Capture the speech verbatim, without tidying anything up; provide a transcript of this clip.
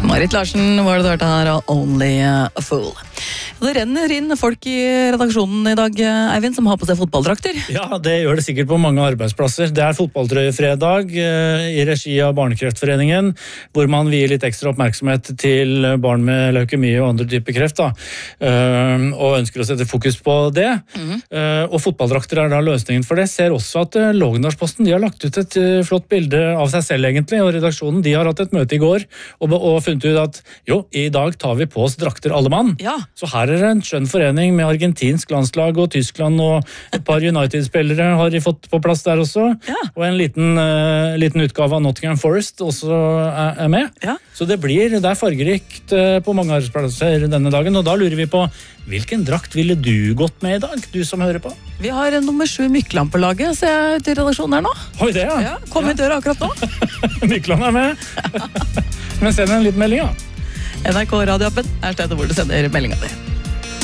Marit Larsen var det du hørte her av Only a Fool. Det renner inn folk i redaksjonen i dag, Eivind, som har på seg fotballdrakter. Ja, det gjør det sikkert på mange arbeidsplasser. Det er fotballtrøyefredag eh, i regi av Barnekreftforeningen, hvor man vier litt ekstra oppmerksomhet til barn med leukemi og andre typer kreft, da. Eh, og ønsker å sette fokus på det. Mm-hmm. Eh, og fotballdrakter er da løsningen for det. Ser også at eh, Lågendalsposten, de har lagt ut et eh, flott bilde av seg selv egentlig, og redaksjonen, de har hatt et møte i går, og, og funnet ut at jo, i dag tar vi på oss drakter alle mann. Ja. Så her er det en skjønn forening med argentinsk landslag og Tyskland, og et par United-spillere har de fått på plass der også. Ja. Og en liten, uh, liten utgave av Nottingham Forest også er, er med. Ja. Så det blir, det er fargerikt uh, på mange arbeidsplasser denne dagen, og da lurer vi på, hvilken drakt ville du gått med i dag, du som hører på? Vi har en nummer sju Mykland på laget, ser jeg til redaksjonen her nå. Oi, det, ja. Ja, kom ja. I døra akkurat nå. Mykland er med. Men send en liten melding, da. N R K radioappen er stedet hvor du sender meldinga di.